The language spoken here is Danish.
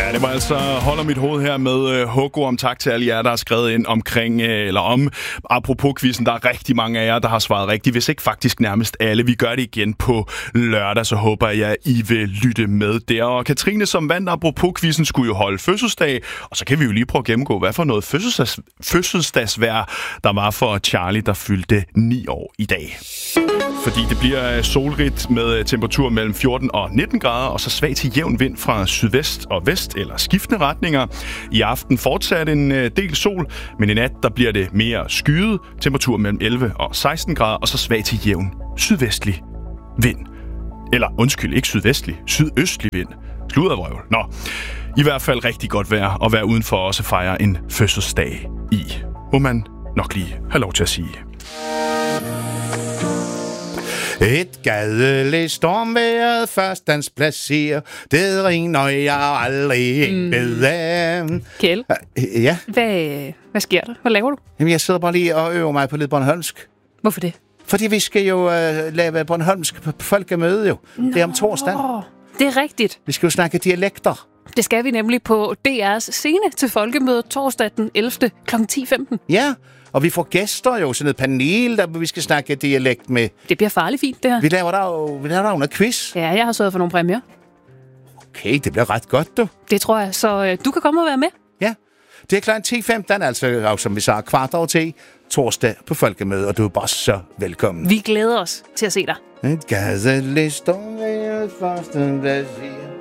Ja, det var altså Holder mit hoved her med Hugo. Om tak til alle jer, der har skrevet ind omkring, eller om apropos quizzen. Der er rigtig mange af jer, der har svaret rigtigt. Hvis ikke faktisk nærmest alle. Vi gør det igen på lørdag, så håber jeg, I vil lytte med der. Og Katrine, som vandt apropos quizzen, skulle jo holde fødselsdag. Og så kan vi jo lige prøve at gennemgå, hvad for noget fødselsdagsvejr der var for Charlie, der fyldte 9 år i dag. Fordi det bliver solrigt med temperatur mellem 14 og 19 grader, og så svag til jævn vind fra sydvest og vest eller skiftende retninger. I aften fortsat en del sol, men i nat der bliver det mere skyet. Temperatur mellem 11 og 16 grader, og så svag til jævn sydvestlig vind. Eller undskyld, ikke sydvestlig, sydøstlig vind. Sludervrøvl. Nå, i hvert fald rigtig godt vejr at være udenfor og også fejre en fødselsdag i. Må man nok lige have lov til at sige. Et gadeligt stormvejret førstens placerer. Det ringer jeg aldrig bedre. Kjell? Ja? Hvad sker der? Hvad laver du? Jamen, jeg sidder bare lige og øver mig på lidt bornholmsk. Hvorfor det? Fordi vi skal jo lave bornholmsk folkemøde jo. Det er om torsdagen. Det er rigtigt. Vi skal jo snakke dialekter. Det skal vi nemlig på DR's scene til folkemødet torsdag den 11. kl. 10:15. Ja, og vi får gæster jo, sådan et panel, der vi skal snakke dialekt med. Det bliver farligt fint, det her. Vi laver der jo noget quiz. Ja, jeg har sørget for nogle præmier. Okay, det bliver ret godt, du. Det tror jeg, så du kan komme og være med. Ja, det er kl. 10:15, altså som vi sagde, 10:15 torsdag på folkemødet, og du er bare så velkommen. Vi glæder os til at se dig. Et gadeligt stormvejret førstens placerer.